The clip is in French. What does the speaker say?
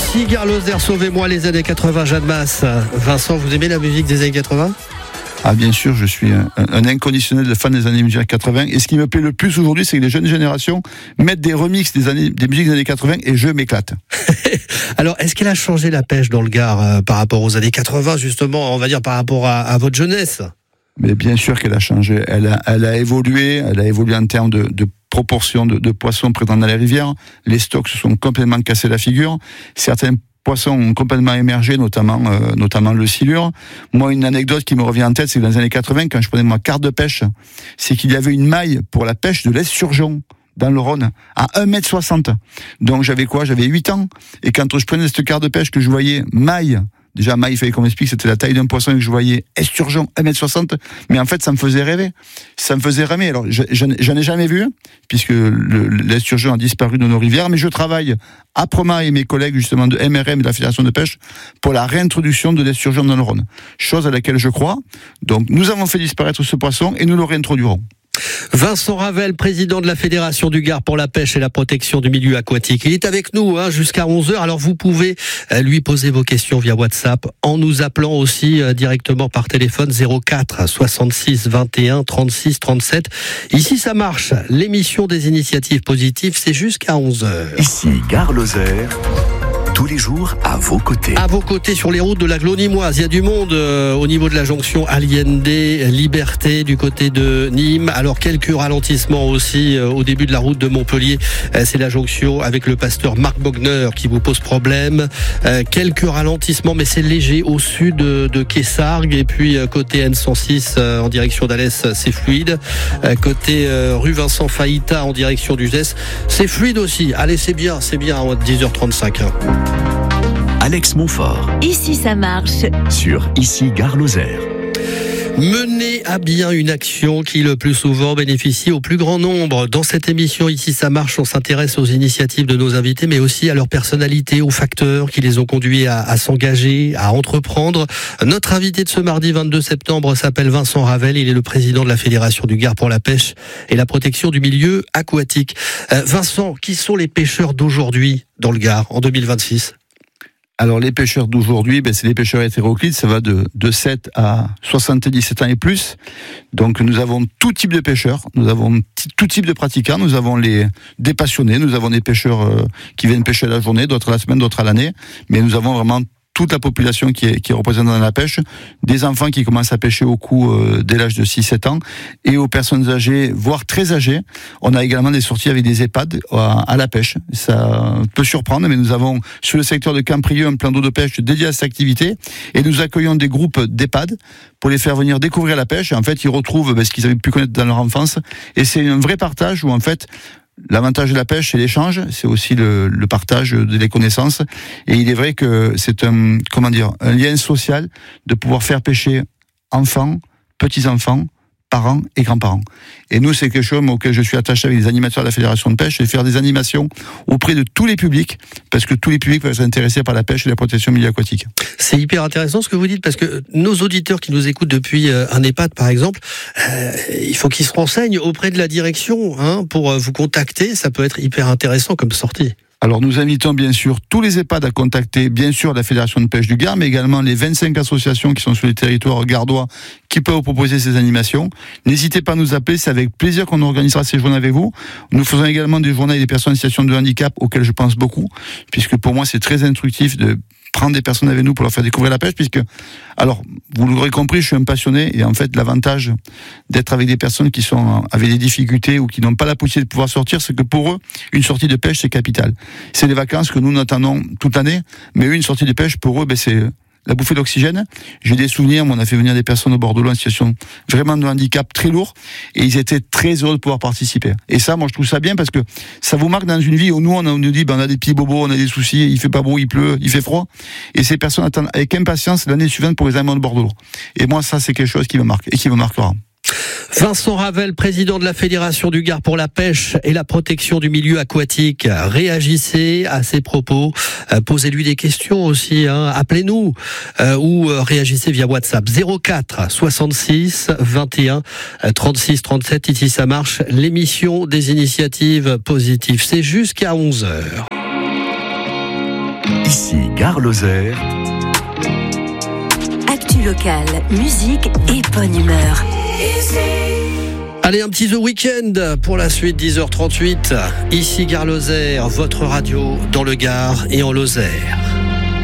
Ici Gare Lozère, sauvez-moi les années 80, Jeanne Masse. Vincent, vous aimez la musique des années 80 ? Ah bien sûr, je suis un inconditionnel de fan des années 80. Et ce qui me plaît le plus aujourd'hui, c'est que les jeunes générations mettent des remixes des musiques des années 80 et je m'éclate. Alors, est-ce qu'elle a changé la pêche dans le Gard par rapport aux années 80, justement, on va dire par rapport à votre jeunesse ? Mais bien sûr qu'elle a changé. Elle a évolué en termes de proportion de poissons présents dans les rivières. Les stocks se sont complètement cassés la figure. Certains poissons ont complètement émergé, notamment le silure. Moi, une anecdote qui me revient en tête, c'est que dans les années 80, quand je prenais ma carte de pêche, c'est qu'il y avait une maille pour la pêche de l'esturgeon dans le Rhône, à 1,60 m. Donc j'avais 8 ans. Et quand je prenais cette carte de pêche que je voyais maille, déjà maille, il fallait qu'on m'explique, c'était la taille d'un poisson, et que je voyais esturgeon 1,60 m, mais en fait ça me faisait rêver. Alors j'en ai jamais vu, puisque l'esturgeon a disparu de nos rivières, mais je travaille âprement avec mes collègues justement de MRM et de la Fédération de pêche pour la réintroduction de l'esturgeon dans le Rhône. Chose à laquelle je crois. Donc nous avons fait disparaître ce poisson et nous le réintroduirons. Vincent Ravel, président de la Fédération du Gard pour la pêche et la protection du milieu aquatique. Il est avec nous jusqu'à 11h. Alors vous pouvez lui poser vos questions via WhatsApp en nous appelant aussi directement par téléphone 04 66 21 36 37. Ici ça marche. L'émission des initiatives positives, c'est jusqu'à 11h. Ici Gare Lozère. Tous les jours, à vos côtés. À vos côtés sur les routes de la Glonimoise. Il y a du monde au niveau de la jonction Allende, Liberté, du côté de Nîmes. Alors, quelques ralentissements aussi au début de la route de Montpellier. C'est la jonction avec le pasteur Marc Bogner qui vous pose problème. Quelques ralentissements, mais c'est léger au sud de Quessargues. Et puis, côté N106 en direction d'Alès, c'est fluide. Côté rue Vincent Faïta en direction d'Uzès, c'est fluide aussi. Allez, c'est bien, à 10h35. Alex Montfort. Ici ça marche. Sur Ici Gare Lozère. Mener à bien une action qui le plus souvent bénéficie au plus grand nombre. Dans cette émission Ici ça marche, on s'intéresse aux initiatives de nos invités, mais aussi à leur personnalité, aux facteurs qui les ont conduits à s'engager, à entreprendre. Notre invité de ce mardi 22 septembre s'appelle Vincent Ravel. Il est le président de la Fédération du Gard pour la pêche et la protection du milieu aquatique. Vincent, qui sont les pêcheurs d'aujourd'hui dans le Gard en 2026 ? Alors les pêcheurs d'aujourd'hui, c'est les pêcheurs hétéroclites, ça va de 7 à 77 ans et plus. Donc nous avons tout type de pêcheurs, nous avons tout type de pratiquants, nous avons des passionnés, nous avons des pêcheurs qui viennent pêcher à la journée, d'autres à la semaine, d'autres à l'année, mais nous avons vraiment toute la population qui est représentée dans la pêche, des enfants qui commencent à pêcher au coup dès l'âge de 6-7 ans, et aux personnes âgées, voire très âgées. On a également des sorties avec des EHPAD à la pêche. Ça peut surprendre, mais nous avons sur le secteur de Camprieux un plan d'eau de pêche dédié à cette activité, et nous accueillons des groupes d'EHPAD pour les faire venir découvrir la pêche. Et en fait, ils retrouvent ce qu'ils avaient pu connaître dans leur enfance, et c'est un vrai partage où en fait l'avantage de la pêche, c'est l'échange, c'est aussi le partage des connaissances. Et il est vrai que c'est un lien social de pouvoir faire pêcher enfants, petits-enfants, parents et grands-parents. Et nous, c'est quelque chose auquel je suis attaché avec les animateurs de la Fédération de pêche, c'est faire des animations auprès de tous les publics, parce que tous les publics peuvent être intéressés par la pêche et la protection du milieu aquatique. C'est hyper intéressant ce que vous dites, parce que nos auditeurs qui nous écoutent depuis un EHPAD, par exemple, il faut qu'ils se renseignent auprès de la direction pour vous contacter. Ça peut être hyper intéressant comme sortie. Alors nous invitons bien sûr tous les EHPAD à contacter bien sûr la Fédération de pêche du Gard, mais également les 25 associations qui sont sur les territoires gardois qui peuvent vous proposer ces animations. N'hésitez pas à nous appeler, c'est avec plaisir qu'on organisera ces journées avec vous. Nous faisons également des journées avec des personnes en situation de handicap auxquelles je pense beaucoup, puisque pour moi c'est très instructif de prendre des personnes avec nous pour leur faire découvrir la pêche, puisque, alors, vous l'aurez compris, je suis un passionné, et en fait, l'avantage d'être avec des personnes qui sont avec des difficultés ou qui n'ont pas la possibilité de pouvoir sortir, c'est que pour eux, une sortie de pêche, c'est capital. C'est des vacances que nous attendons toute l'année, mais une sortie de pêche, pour eux, c'est la bouffée d'oxygène. J'ai des souvenirs, on a fait venir des personnes au bord de l'eau en situation vraiment de handicap très lourd, et ils étaient très heureux de pouvoir participer. Et ça, moi, je trouve ça bien, parce que ça vous marque dans une vie où nous, on nous dit, on a des petits bobos, on a des soucis, il fait pas beau, il pleut, il fait froid, et ces personnes attendent avec impatience l'année suivante pour les animaux de bord de l'eau. Et moi, ça, c'est quelque chose qui me marque, et qui me marquera. Vincent Ravel, président de la Fédération du Gard pour la pêche et la protection du milieu aquatique. Réagissez à ses propos, posez-lui des questions aussi, appelez-nous ou réagissez via WhatsApp 04 66 21 36 37. Ici ça marche, l'émission des initiatives positives. C'est jusqu'à 11h. Ici Gare-Lozère. Actu locale, musique et bonne humeur. Allez, un petit The Weeknd pour la suite, 10h38. Ici Gare-Lozère, votre radio dans le Gard et en Lozère.